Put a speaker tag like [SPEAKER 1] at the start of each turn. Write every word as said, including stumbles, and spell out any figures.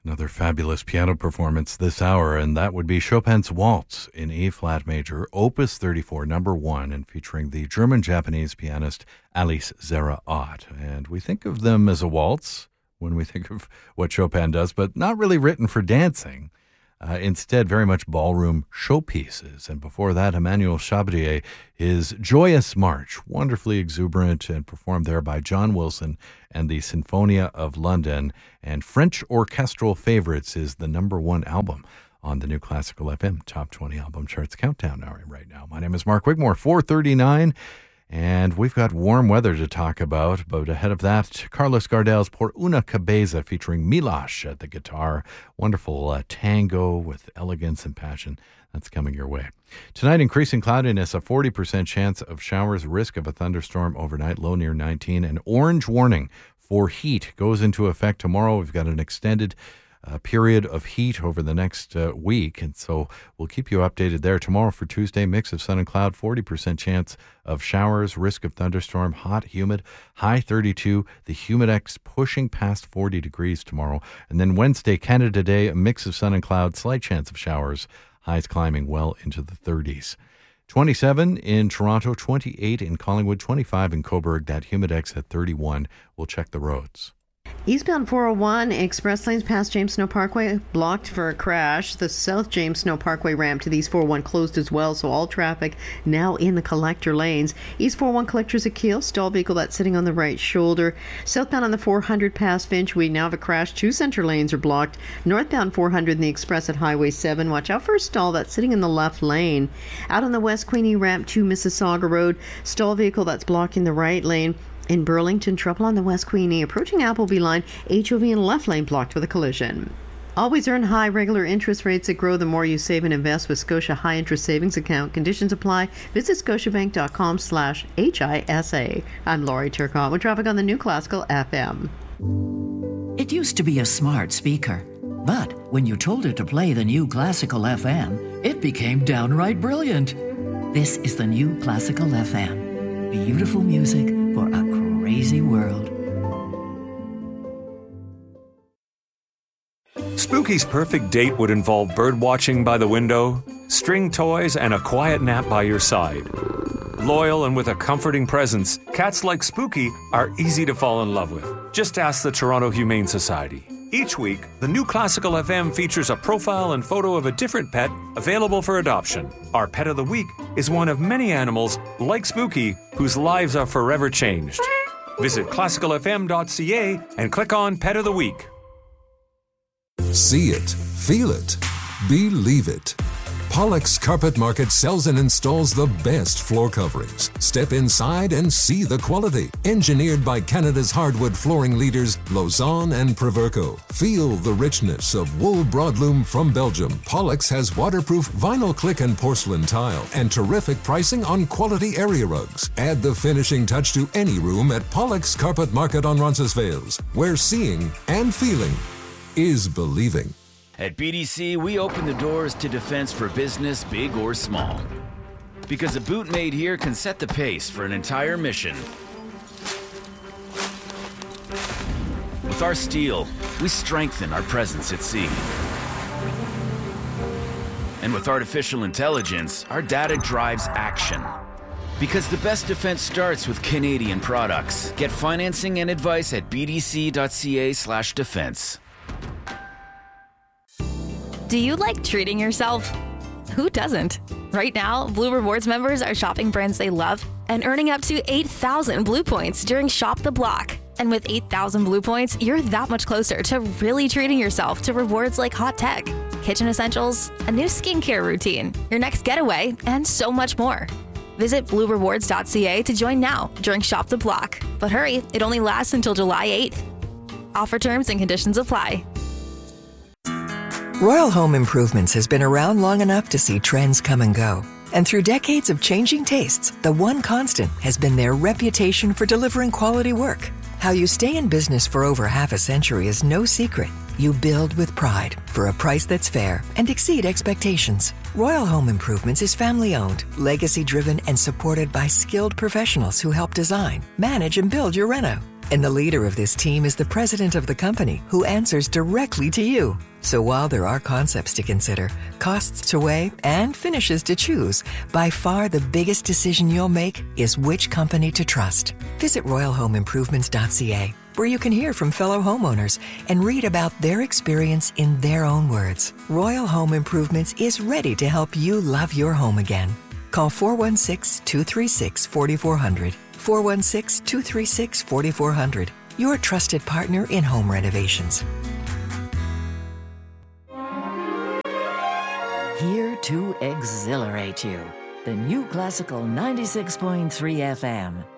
[SPEAKER 1] Another fabulous piano performance this hour, and that would be Chopin's Waltz in A-flat major, Opus thirty-four, number one, and featuring the German-Japanese pianist Alice Zara Ott. And we think of them as a waltz when we think of what Chopin does, but not really written for dancing. Uh, instead, very much ballroom showpieces. And before that, Emmanuel Chabrier, his Joyous March, wonderfully exuberant and performed there by John Wilson and the Sinfonia of London. And French Orchestral Favorites is the number one album on the New Classical F M Top twenty Album Charts Countdown hour right now. My name is Mark Wigmore, four thirty-nine. And we've got warm weather to talk about, but ahead of that, Carlos Gardel's Por una Cabeza featuring Milosh at the guitar. Wonderful uh, tango with elegance and passion. That's coming your way. Tonight, increasing cloudiness, a forty percent chance of showers, risk of a thunderstorm overnight, low near nineteen. An orange warning for heat goes into effect tomorrow. We've got an extended A period of heat over the next uh, week, and so we'll keep you updated there. Tomorrow for Tuesday, mix of sun and cloud, forty percent chance of showers, risk of thunderstorm, hot, humid, high thirty-two. The Humidex pushing past forty degrees tomorrow. And then Wednesday, Canada Day, a mix of sun and cloud, slight chance of showers, highs climbing well into the thirties. twenty-seven in Toronto, twenty-eight in Collingwood, twenty-five in Cobourg. That Humidex at thirty-one. We'll check the roads.
[SPEAKER 2] Eastbound four oh one, express lanes past James Snow Parkway blocked for a crash. The South James Snow Parkway ramp to the East four oh one closed as well, so all traffic now in the collector lanes. East four oh one collectors at Keel, stall vehicle that's sitting on the right shoulder. Southbound on the four hundred past Finch, we now have a crash. Two center lanes are blocked. Northbound four hundred in the express at Highway seven. Watch out for a stall that's sitting in the left lane. Out on the West Queenie ramp to Mississauga Road, stall vehicle that's blocking the right lane. In Burlington, trouble on the West Queenie, approaching Appleby line, H O V in left lane blocked with a collision. Always earn high regular interest rates that grow the more you save and invest with Scotia High Interest Savings Account. Conditions apply. Visit scotiabank.com slash HISA. I'm Laurie Turcotte with traffic on the New Classical F M.
[SPEAKER 3] It used to be a smart speaker, but when you told it to play the New Classical F M, it became downright brilliant. This is the New Classical F M. Beautiful music for a crazy world.
[SPEAKER 4] Spooky's perfect date would involve bird watching by the window, string toys, and a quiet nap by your side. Loyal and with a comforting presence, cats like Spooky are easy to fall in love with. Just ask the Toronto Humane Society. Each week, the New Classical F M features a profile and photo of a different pet available for adoption. Our Pet of the Week is one of many animals, like Spooky, whose lives are forever changed. Visit classical f m dot c a and click on Pet of the Week.
[SPEAKER 5] See it, feel it, believe it. Pollock's Carpet Market sells and installs the best floor coverings. Step inside and see the quality. Engineered by Canada's hardwood flooring leaders, Lausanne and Proverco. Feel the richness of wool broadloom from Belgium. Pollock's has waterproof vinyl click and porcelain tile and terrific pricing on quality area rugs. Add the finishing touch to any room at Pollock's Carpet Market on Roncesvalles, where seeing and feeling is believing.
[SPEAKER 6] At B D C, we open the doors to defense for business, big or small. Because a boot made here can set the pace for an entire mission. With our steel, we strengthen our presence at sea. And with artificial intelligence, our data drives action. Because the best defense starts with Canadian products. Get financing and advice at b d c dot c a slash defense.
[SPEAKER 7] Do you like treating yourself? Who doesn't? Right now, Blue Rewards members are shopping brands they love and earning up to eight thousand Blue Points during Shop the Block. And with eight thousand Blue Points, you're that much closer to really treating yourself to rewards like hot tech, kitchen essentials, a new skincare routine, your next getaway, and so much more. Visit blue rewards dot c a to join now during Shop the Block. But hurry, it only lasts until July eighth. Offer terms and conditions apply.
[SPEAKER 8] Royal Home Improvements has been around long enough to see trends come and go. And through decades of changing tastes, the one constant has been their reputation for delivering quality work. How you stay in business for over half a century is no secret. You build with pride for a price that's fair and exceed expectations. Royal Home Improvements is family-owned, legacy-driven, and supported by skilled professionals who help design, manage, and build your reno. And the leader of this team is the president of the company, who answers directly to you. So while there are concepts to consider, costs to weigh, and finishes to choose, by far the biggest decision you'll make is which company to trust. Visit royal home improvements dot c a, where you can hear from fellow homeowners and read about their experience in their own words. Royal Home Improvements is ready to help you love your home again. Call four one six, two three six, four four zero zero, four one six, two three six, four four zero zero, your trusted partner in home renovations.
[SPEAKER 3] Here to exhilarate you. The New Classical ninety-six point three F M.